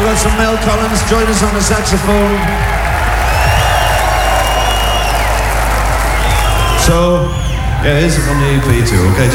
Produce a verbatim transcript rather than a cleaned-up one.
We've got some Mel Collins join us on the saxophone. So, yeah, here's it from the E P too, okay?